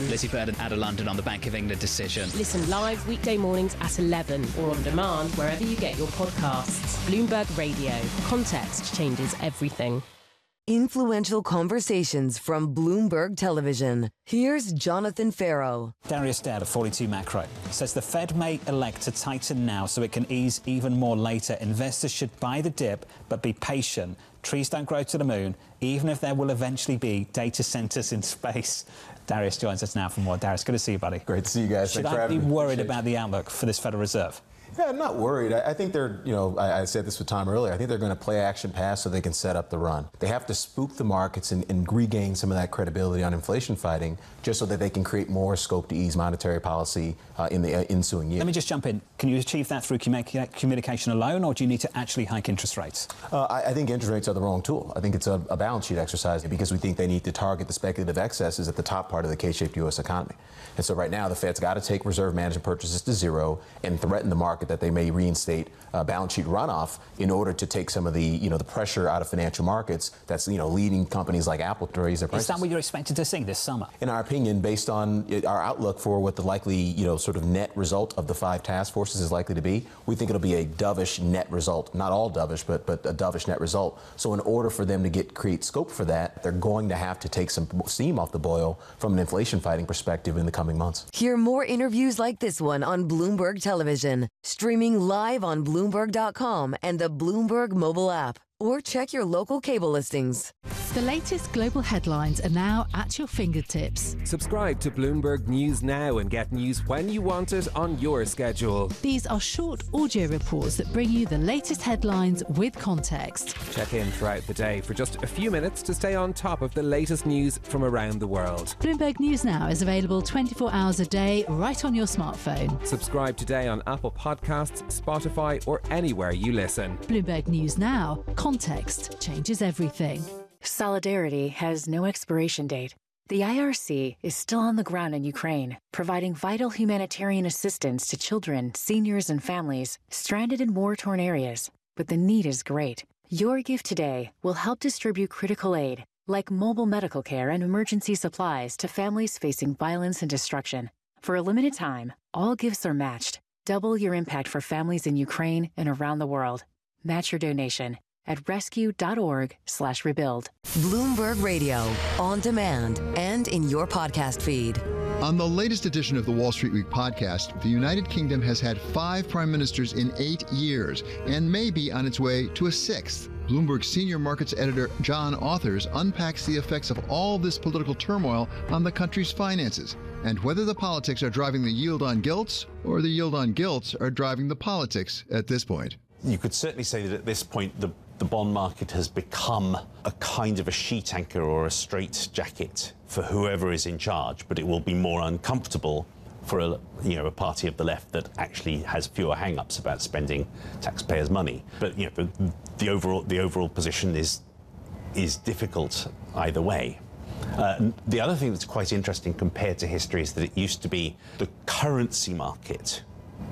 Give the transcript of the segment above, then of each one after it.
Lizzie Burden out of London on the Bank of England decision. Listen live weekday mornings at 11 or on demand wherever you get your podcasts. Bloomberg Radio. Context changes everything. Influential conversations from Bloomberg Television. Here's Jonathan Farrow. Darius Dowd of 42 Macro says the Fed may elect to tighten now so it can ease even more later. Investors should buy the dip but be patient. Trees don't grow to the moon, even if there will eventually be data centers in space. Darius joins us now for more. Darius, good to see you, buddy. Great to see you guys. Should I be worried about the outlook for this Federal Reserve? Yeah, I'm not worried. I think they're, I said this with Tom earlier, I think they're going to play action pass so they can set up the run. They have to spook the markets and regain some of that credibility on inflation fighting just so that they can create more scope to ease monetary policy in the ensuing year. Let me just jump in. Can you achieve that through communication alone, or do you need to actually hike interest rates? I think interest rates are the wrong tool. I think it's a balance sheet exercise because we think they need to target the speculative excesses at the top part of the K-shaped U.S. economy. And so right now, the Fed's got to take reserve management purchases to zero and threaten the market that they may reinstate balance sheet runoff in order to take some of the, the pressure out of financial markets that's, leading companies like Apple to raise their prices. Is that what you're expected to see this summer? In our opinion, based on our outlook for what the likely, sort of net result of the 5 task forces is likely to be, we think it'll be a dovish net result. Not all dovish, but a dovish net result. So in order for them to create scope for that, they're going to have to take some steam off the boil from an inflation fighting perspective in the coming months. Hear more interviews like this one on Bloomberg Television, streaming live on Bloomberg.com and the Bloomberg mobile app. Or check your local cable listings. The latest global headlines are now at your fingertips. Subscribe to Bloomberg News now and get news when you want it on your schedule. These are short audio reports that bring you the latest headlines with context. Check in throughout the day for just a few minutes to stay on top of the latest news from around the world. Bloomberg News Now is available 24 hours a day right on your smartphone. Subscribe today on Apple Podcasts, Spotify, or anywhere you listen. Bloomberg News Now. Context changes everything. Solidarity has no expiration date. The IRC is still on the ground in Ukraine, providing vital humanitarian assistance to children, seniors, and families stranded in war-torn areas. But the need is great. Your gift today will help distribute critical aid, like mobile medical care and emergency supplies to families facing violence and destruction. For a limited time, all gifts are matched. Double your impact for families in Ukraine and around the world. Match your donation at rescue.org/rebuild. Bloomberg Radio, on demand and in your podcast feed. On the latest edition of the Wall Street Week podcast, the United Kingdom has had 5 prime ministers in 8 years and may be on its way to a 6th. Bloomberg senior markets editor John Authers unpacks the effects of all this political turmoil on the country's finances and whether the politics are driving the yield on gilts or the yield on gilts are driving the politics at this point. You could certainly say that at this point the bond market has become a kind of a sheet anchor or a straitjacket for whoever is in charge, but it will be more uncomfortable for a party of the left that actually has fewer hang-ups about spending taxpayers' money. But the overall position is difficult either way. The other thing that's quite interesting compared to history is that it used to be the currency market.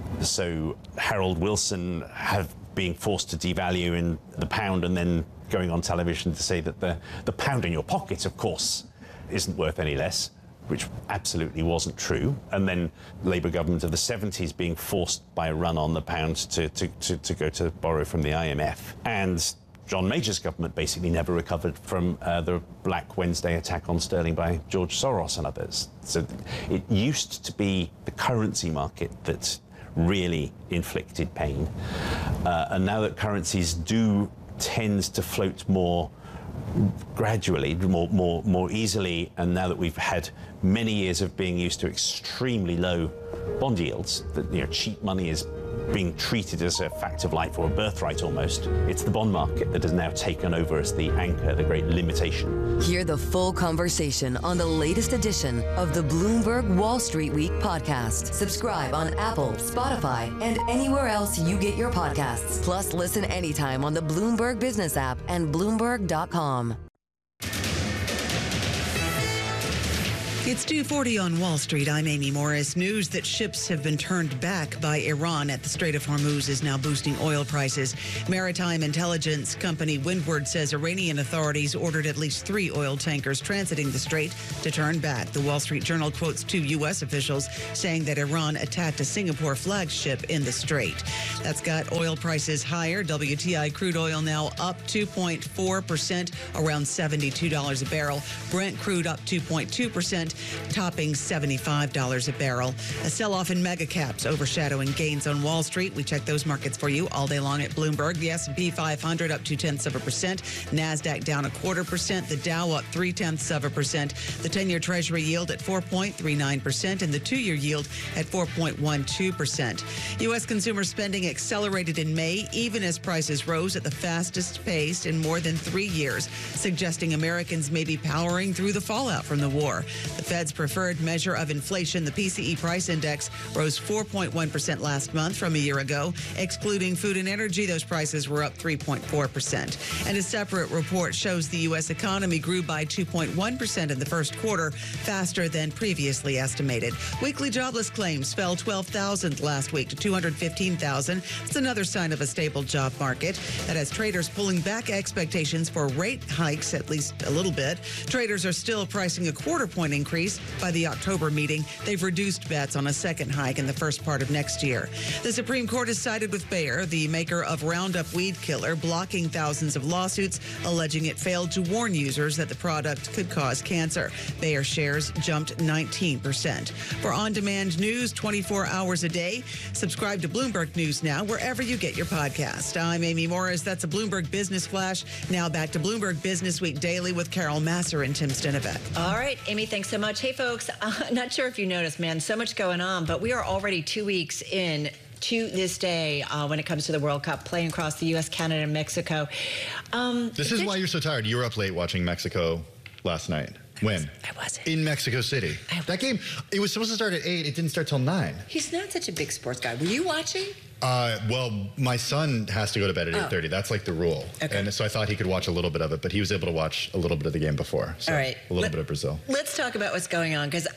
So Harold Wilson being forced to devalue in the pound and then going on television to say that the pound in your pocket, of course, isn't worth any less, which absolutely wasn't true. And then Labour government of the 70s being forced by a run on the pound to go to borrow from the IMF. And John Major's government basically never recovered from the Black Wednesday attack on sterling by George Soros and others. So it used to be the currency market that really inflicted pain. And now that currencies do tend to float more gradually, more easily, and now that we've had many years of being used to extremely low bond yields, that cheap money is being treated as a fact of life or a birthright almost, it's the bond market that has now taken over as the anchor, the great limitation. Hear the full conversation on the latest edition of the Bloomberg Wall Street Week podcast. Subscribe on Apple, Spotify, and anywhere else you get your podcasts. Plus, listen anytime on the Bloomberg Business app and Bloomberg.com. It's 2:40 on Wall Street. I'm Amy Morris. News that ships have been turned back by Iran at the Strait of Hormuz is now boosting oil prices. Maritime intelligence company Windward says Iranian authorities ordered at least 3 oil tankers transiting the strait to turn back. The Wall Street Journal quotes 2 U.S. officials saying that Iran attacked a Singapore flagship in the strait. That's got oil prices higher. WTI crude oil now up 2.4%, around $72 a barrel. Brent crude up 2.2%. Topping $75 a barrel. A sell-off in mega caps overshadowing gains on Wall Street. We check those markets for you all day long at Bloomberg. The S&P 500 up 0.2%. NASDAQ down 0.25%. The Dow up 0.3%. The 10-year Treasury yield at 4.39% and the 2-year yield at 4.12%. U.S. consumer spending accelerated in May, even as prices rose at the fastest pace in more than 3 years, suggesting Americans may be powering through the fallout from the war. The Fed's preferred measure of inflation, the PCE price index, rose 4.1% last month from a year ago. Excluding food and energy, those prices were up 3.4%. And a separate report shows the U.S. economy grew by 2.1% in the first quarter, faster than previously estimated. Weekly jobless claims fell 12,000 last week to 215,000. It's another sign of a stable job market that has traders pulling back expectations for rate hikes at least a little bit. Traders are still pricing a quarter-point increase by the October meeting. They've reduced bets on a second hike in the first part of next year. The Supreme Court has sided with Bayer, the maker of Roundup weed killer, blocking thousands of lawsuits alleging it failed to warn users that the product could cause cancer. Bayer shares jumped 19%. For on-demand news 24 hours a day, subscribe to Bloomberg News Now wherever you get your podcast. I'm Amy Morris. That's a Bloomberg Business Flash. Now back to Bloomberg Business Week Daily with Carol Masser and Tim Stinovet. All right, Amy, thanks so much. Hey, folks, not sure if you noticed, man, so much going on, but we are already 2 weeks in to this day when it comes to the World Cup, playing across the U.S., Canada, and Mexico. This is why you're so tired. You were up late watching Mexico last night. When? I wasn't. In Mexico City. That game, it was supposed to start at 8. It didn't start till 9. He's not such a big sports guy. Were you watching? Well, my son has to go to bed at 8:30. That's like the rule. Okay. And so I thought he could watch a little bit of it, but he was able to watch a little bit of the game before. So all right. A little bit of Brazil. Let's talk about what's going on, because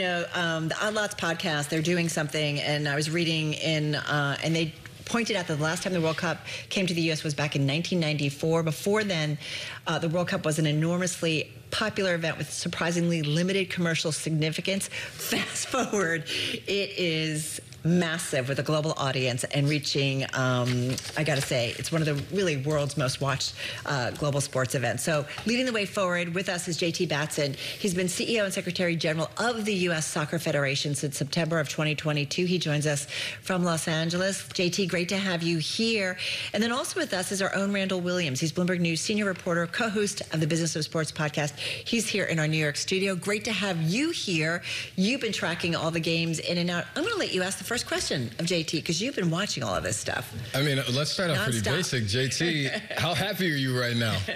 the Odd Lots podcast, they're doing something, and I was reading in, and they pointed out that the last time the World Cup came to the U.S. was back in 1994. Before then, the World Cup was an enormously popular event with surprisingly limited commercial significance. Fast forward, it is massive with a global audience and reaching, I got to say, it's one of the really world's most watched global sports events. So leading the way forward with us is JT Batson. He's been CEO and Secretary General of the U.S. Soccer Federation since September of 2022. He joins us from Los Angeles. JT, great to have you here. And then also with us is our own Randall Williams. He's Bloomberg News senior reporter, co-host of the Business of Sports podcast. He's here in our New York studio. Great to have you here. You've been tracking all the games in and out. I'm going to let you ask the first question of JT, because you've been watching all of this stuff. I mean, let's start off pretty basic. JT, how happy are you right now?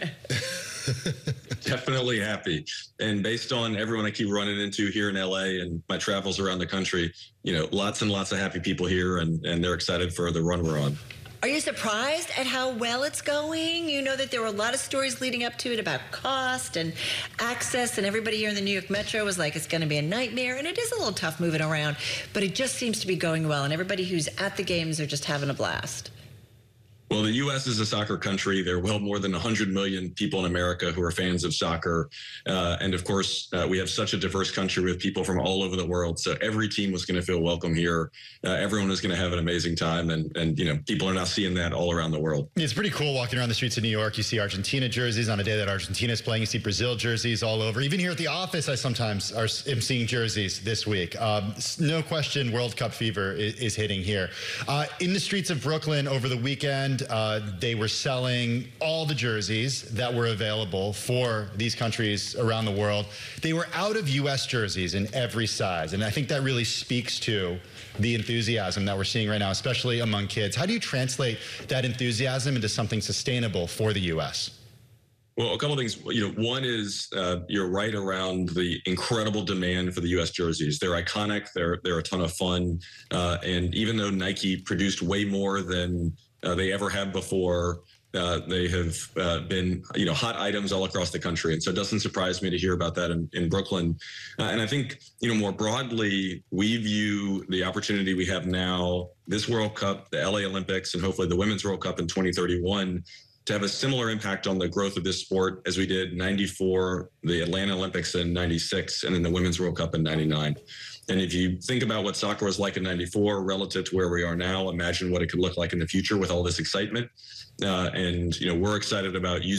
Definitely happy. And based on everyone I keep running into here in LA and my travels around the country, lots and lots of happy people here, and they're excited for the run we're on. Are you surprised at how well it's going? You know that there were a lot of stories leading up to it about cost and access, and everybody here in the New York Metro was like, it's going to be a nightmare, and it is a little tough moving around, but it just seems to be going well, and everybody who's at the games are just having a blast. Well, the U.S. is a soccer country. There are well more than 100 million people in America who are fans of soccer. And of course, we have such a diverse country with people from all over the world. So every team was going to feel welcome here. Everyone was going to have an amazing time. And people are now seeing that all around the world. It's pretty cool walking around the streets of New York. You see Argentina jerseys on a day that Argentina is playing. You see Brazil jerseys all over. Even here at the office, I sometimes am seeing jerseys this week. No question, World Cup fever is hitting here. In the streets of Brooklyn over the weekend, they were selling all the jerseys that were available for these countries around the world. They were out of U.S. jerseys in every size. And I think that really speaks to the enthusiasm that we're seeing right now, especially among kids. How do you translate that enthusiasm into something sustainable for the U.S.? Well, a couple of things. One is you're right around the incredible demand for the U.S. jerseys. They're iconic. They're a ton of fun. And even though Nike produced way more than they ever have before, They have been, hot items all across the country. And so it doesn't surprise me to hear about that in Brooklyn. And I think, more broadly, we view the opportunity we have now, this World Cup, the LA Olympics, and hopefully the Women's World Cup in 2031, to have a similar impact on the growth of this sport as we did 94, the Atlanta Olympics in 96, and then the Women's World Cup in 99. And if you think about what soccer was like in 94 relative to where we are now, imagine what it could look like in the future with all this excitement. And we're excited about using